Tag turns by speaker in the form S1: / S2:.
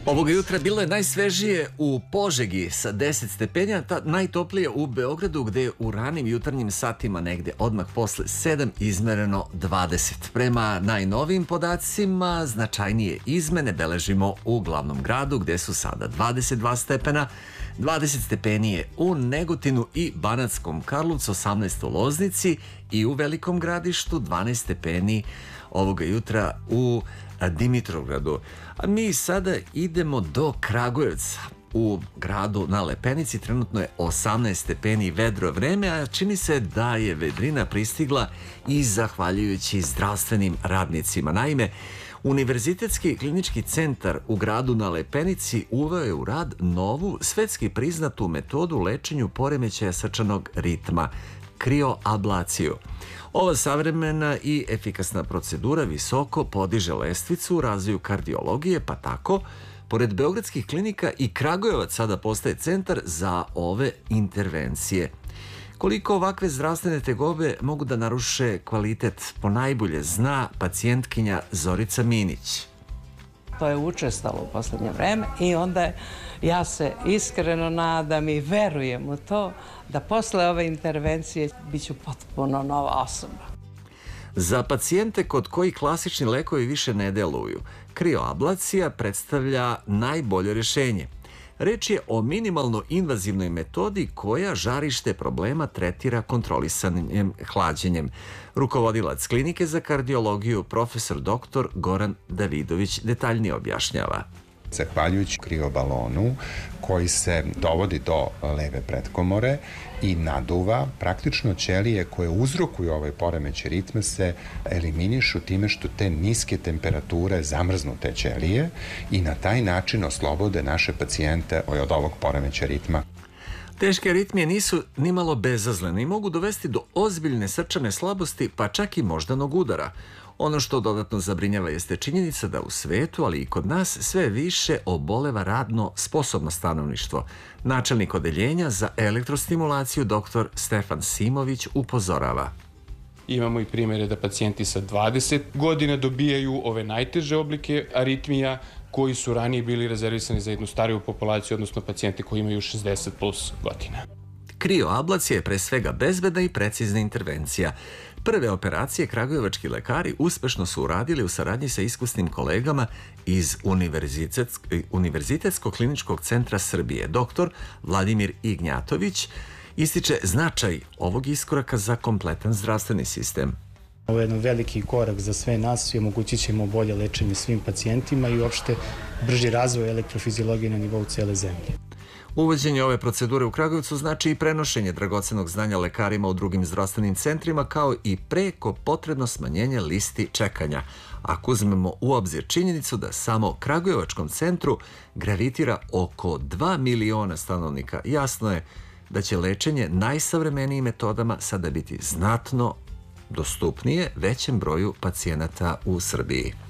S1: Ovoga jutra bilo je najsvežije u Požegi sa 10 stepena, najtoplije u Beogradu gde je u ranim jutarnjim satima negde odmah posle 7 izmereno 20. Prema najnovijim podacima značajnije izmene beležimo u glavnom gradu gde su sada 22 stepena, 20 stepeni je u Negotinu i Banatskom Karlovcu, 18 u Loznici i u Velikom Gradištu, 12 stepeni ovoga jutra u Dimitrovgradu. A mi sada idemo do Kragujevca. U gradu na Lepenici trenutno je 18 stepeni vedro vreme, a čini se da je vedrina pristigla i zahvaljujući zdravstvenim radnicima. Naime, Univerzitetski klinički centar u gradu na Lepenici uveo je u rad novu, svetski priznatu metodu lečenju poremećaja srčanog ritma, krioablaciju. Ova savremena i efikasna procedura visoko podiže lestvicu u razvoju kardiologije, pa tako, pored beogradskih klinika i Kragujevac sada postaje centar za ove intervencije. Koliko ovakve zdravstvene tegobe mogu da naruše kvalitet, ponajbolje zna pacijentkinja Zorica Minić.
S2: To je učestalo u poslednje vreme i onda ja se iskreno nadam i verujem u to da posle ove intervencije biću potpuno nova osoba.
S1: Za pacijente kod koji klasični lekovi više ne deluju, krioablacija predstavlja najbolje rješenje. Reč je o minimalno invazivnoj metodi koja žarište problema tretira kontrolisanim hlađenjem. Rukovodilac klinike za kardiologiju, profesor dr. Goran Davidović, detaljnije objašnjava.
S3: Zahvaljujući kriobalonu koji se dovodi do leve pretkomore i naduva, praktično ćelije koje uzrokuju ovaj poremećaj ritma se eliminišu time što te niske temperature zamrznu te ćelije i na taj način oslobode naše pacijente od ovog poremećaja ritma.
S1: Teške aritmije nisu nimalo bezazlene i mogu dovesti do ozbiljne srčane slabosti, pa čak i moždanog udara. Ono što dodatno zabrinjava jeste činjenica da u svetu, ali i kod nas, sve više oboleva radno sposobno stanovništvo. Načelnik odeljenja za elektrostimulaciju dr. Stefan Simović upozorava.
S4: Imamo i primjere da pacijenti sa 20 godina dobijaju ove najteže oblike aritmija koji su ranije bili rezervisani za jednu stariju populaciju, odnosno pacijente koji imaju 60 plus godina.
S1: Krioablacija je pre svega bezbedna i precizna intervencija. Prve operacije kragujevački lekari uspešno su uradili u saradnji sa iskusnim kolegama iz Univerzitetskog kliničkog centra Srbije. Dr. Vladimir Ignjatović ističe značaj ovog iskoraka za kompletan zdravstveni sistem.
S5: Ovo je jedan veliki korak za sve nas i omogućit ćemo bolje lečenje svim pacijentima i uopšte brži razvoj elektrofiziologije na nivou cele zemlje.
S1: Uvođenje ove procedure u Kragujevcu znači i prenošenje dragocenog znanja lekarima u drugim zdravstvenim centrima, kao i preko potrebno smanjenje listi čekanja. Ako uzmemo u obzir činjenicu da samo Kragujevačkom centru gravitira oko 2 miliona stanovnika, jasno je da će lečenje najsavremenijim metodama sada biti znatno dostupnije većem broju pacijenata u Srbiji.